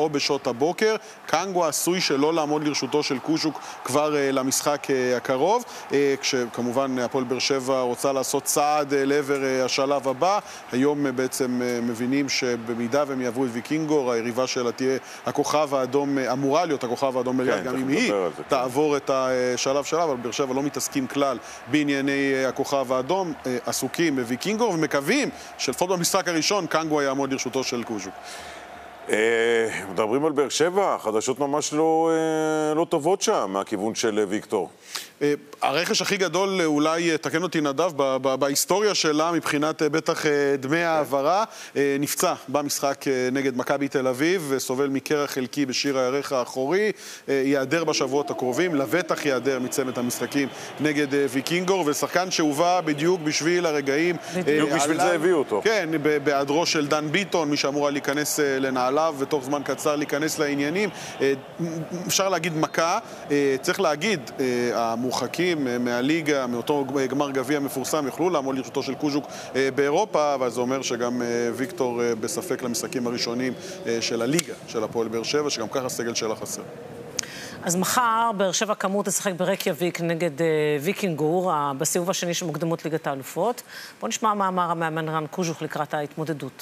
או בשעות הבוקר. קנגו עשוי שלא לעמוד לרשותו של קוז'וק כבר למשחק הקרוב, כשכמובן הפועל באר שבע רוצה לעשות צעד לעבר השלב הבא. היום בעצם מבינים שבמידה והם יעברו את ויקינגור, היריבה שלה תהיה הכוכב האדום, אמורה להיות הכוכב האדום בלגרד, גם אם היא תעבור את השלב שלה, אבל באר שבע לא מתעסקים כלל בענייני הכוכב האדום, עסוקים בוויקינגור ומקווים שלפחות במשחק הראשון קנגו יעמוד לרשותו של קוז'וק. מדברים על באר שבע, חדשות ממש לא טובות שם מהכיוון של ויקטור. הרכש הכי גדול, אולי תקן אותי נדב, בהיסטוריה שלה מבחינת בטח דמי העברה, נפצע במשחק נגד מכבי תל אביב וסובל מקרע חלקי בשיר הירך האחורי, יעדר בשבועות הקרובים, לבטח יעדר מצמת המשחקים נגד ויקינגור, ושחקן שהובא בדיוק בשביל הרגעים, בדיוק בשביל זה הביאו אותו. כן, בהיעדרו של דן ביטון, מי שאמור להיכנס לנעליו ותוך זמן קצר להיכנס לעניינים. אפשר להגיד מכה, צריך להגיד, המורחקים מהליגה, מאותו גמר גביע מפורסם, יוכלו לעמוד לרשותו של קוז'וק באירופה, אבל זה אומר שגם ויקטור בספק למשחקים הראשונים של הליגה, של הפועל באר שבע, שגם ככה הסגל שלה חסר. אז מחר באר שבע כאמור תשחק ברקיאביק נגד ויקינגור, בסיבוב השני של מוקדמות ליגת האלופות. בואו נשמע מה אמר המאמן רן קוז'וק לקראת ההתמודדות.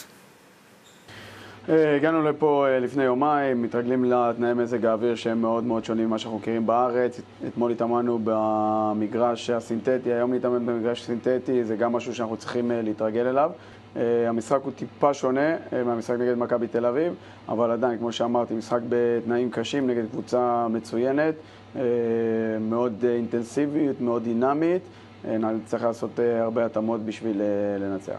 הגענו לפה לפני יומיים, מתרגלים לתנאי מזג האוויר שהם מאוד מאוד שונים ממה שאנחנו מכירים בארץ. אתמול התאמנו במגרש הסינתטי, היום להתאמן במגרש סינתטי, זה גם משהו שאנחנו צריכים להתרגל אליו. המשחק הוא טיפה שונה מהמשחק נגד מכבי תל אביב, אבל עדיין, כמו שאמרתי, משחק בתנאים קשים נגד קבוצה מצוינת, מאוד אינטנסיבית, מאוד דינמית. צריך לעשות הרבה התאמות בשביל לנצח.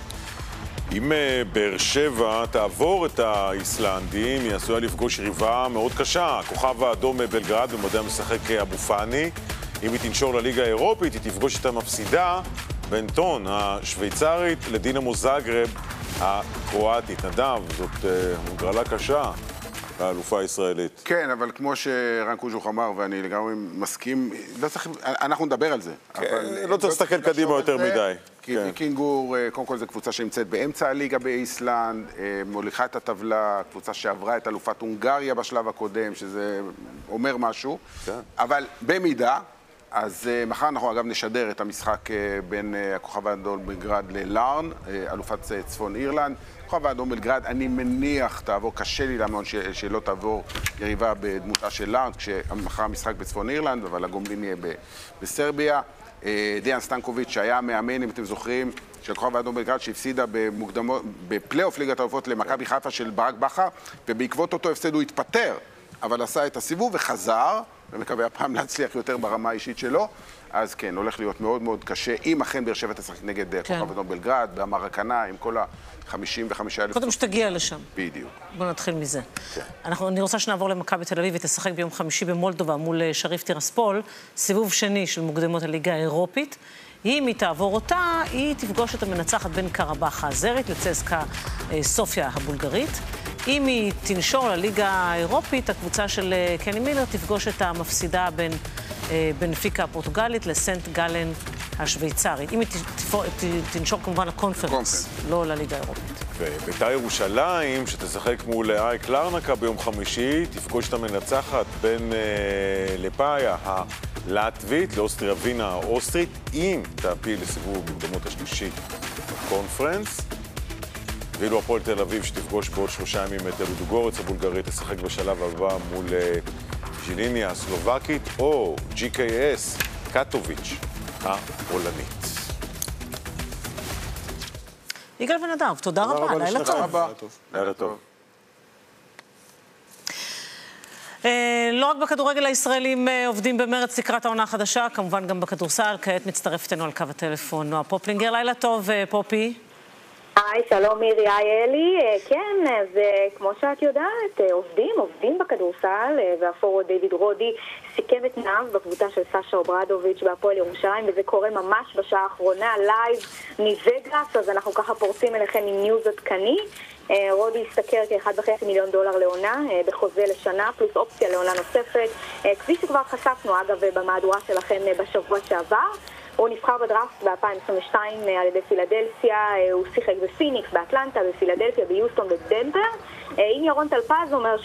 אם באר שבע תעבור את האיסלנדים, היא עשויה לפגוש יריבה מאוד קשה. הכוכב האדום בלגרד במדעי המשחק אבו פאני. אם היא תנשור לליגה האירופית, היא תפגוש את המפסידה בנטון השוויצרית לדינמו זאגרב הקרואטית. נדב, זאת מוגרלה קשה לאלופה הישראלית. כן, אבל כמו שרן קוז'וק אמר, ואני לגמרי מסכים, לא צריך, אנחנו נדבר על זה. לא צריך להסתכל קדימה יותר מדי. כי ויקינגור, קודם כל זו קבוצה שנמצאת באמצע הליגה באיסלנד, מוליכה את הטבלה, קבוצה שעברה את אלופת הונגריה בשלב הקודם, שזה אומר משהו. אבל במידה, אז מחר אנחנו אגב נשדר את המשחק בין הכוכב האדום בלגרד ללארן, אלופת צפון אירלנד. הכוכב האדום בלגרד, אני מניח תעבור, קשה לי להאמין שלא תעבור יריבה בדמותה של לארן, כשמחר המשחק בצפון אירלנד, אבל הגומלין יהיה בסרביה. דיאן סטנקוביץ' שהיה מאמן, אם אתם זוכרים, של הכוכב האדום בלגרד, שהפסידה בפלייאוף ליגת האלופות למכבי חיפה של ברק בכר, ובעקבות אותו הפסד הוא התפטר, אבל עשה את הסיבוב וחזר, ומקווה הפעם להצליח יותר ברמה האישית שלו. אז כן, הולך להיות מאוד מאוד קשה, אם אכן באר שבע תשחק נגד הכוכב האדום בלגרד, במרקנה, עם כל ה-55,000... קודם שתגיע לשם. בדיוק. בואו נתחיל מזה. אני רוצה שנעבור למכבי תל אביב ותשחק ביום חמישי במולדובה מול שריף טירספול, סיבוב שני של מוקדמות הליגה האירופית. אם היא תעבור אותה, היא תפגוש את המנצחת בין קרבאח האזרית לצסקה סופיה הבולגרית. אם היא תנשור לליגה האירופית, הקבוצה של קני מילר תפגוש את המפסידה בין בנפיקה הפורטוגלית לסנט גלן השוויצרית. אם היא תנשור כמובן לקונפרנס, לא לליגה האירופית. ובית"ר ירושלים, שתשחק מול אייק לרנקה ביום חמישי, תפגוש את המנצחת בין לפאיה הלטבית לאוסטריה ווינה האוסטרית, אם תעפיל לסיבוב במוקדמות השלישי בקונפרנס. ואילו הפועל תל אביב שתפגוש בעוד 3 ימים את לודוגורץ הבולגרית, תשחק בשלב הבא מול ז'יליניה הסלובקית או GKS קטוביץ' הפולנית. יגאל ונדב, תודה רבה, לילה טוב. לילה טוב. לא רק בכדורגל הישראלים עובדים במרץ לקראת העונה החדשה, כמובן גם בכדורסל. כעת מצטרפת אלינו על קו הטלפון נועה פופלינגר. לילה טוב, פופי. היי, שלום מירי, היי אלי. כן, אז כמו שאת יודעת, עובדים בכדורסל, והפורוורד דיוויד רודי סיכם את תנאיו בקבוצה של סשה אוברדוביץ' בהפועל ירושלים, וזה קורה ממש בשעה האחרונה, לייב מווגאס, אז אנחנו ככה פורצים אליכם עם ניוז עדכני. רודי ישתכר כ$1.5 מיליון לעונה, בחוזה לשנה, פלוס אופציה לעונה נוספת, כפי שכבר חשפנו אגב במהדורה שלכם בשבוע שעבר. הוא נבחר בדראפט ב-2022 על ידי פילדלפיה, הוא שיחק בפיניקס, באטלנטה, בפילדלפיה, ביוסטון ובדנבר. אם ירון טלפז אומר